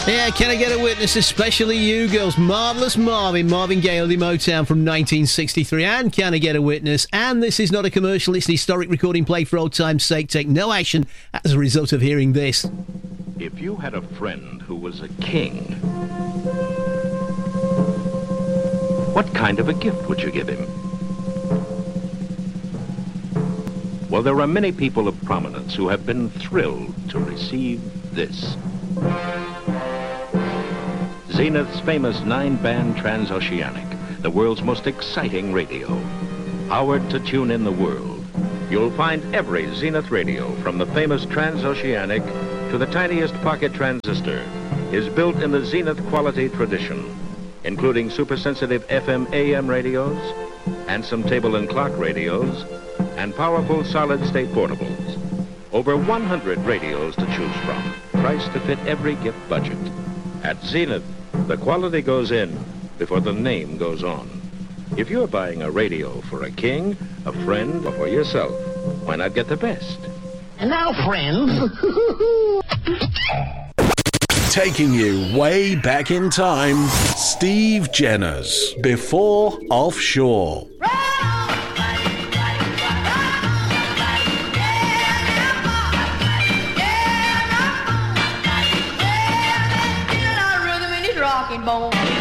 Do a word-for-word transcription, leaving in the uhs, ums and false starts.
Yeah, can I get a witness, especially you girls? Marvellous Marvin, Marvin Gaye, the Motown from nineteen sixty-three. And Can I Get a Witness? And this is not a commercial, it's an historic recording play for old time's sake. Take no action as a result of hearing this. If you had a friend who was a king, what kind of a gift would you give him? Well, there are many people of prominence who have been thrilled to receive this. Zenith's famous nine-band transoceanic, the world's most exciting radio. Powered to tune in the world. You'll find every Zenith radio, from the famous transoceanic to the tiniest pocket transistor, is built in the Zenith quality tradition, including super-sensitive F M A M radios, and some table and clock radios, and powerful solid-state portables. Over one hundred radios to choose from, priced to fit every gift budget. At Zenith, the quality goes in before the name goes on. If you're buying a radio for a king, a friend, or for yourself, why not get the best? And now, friends... Taking you way back in time, Steve Jenner's Before Offshore. Bone.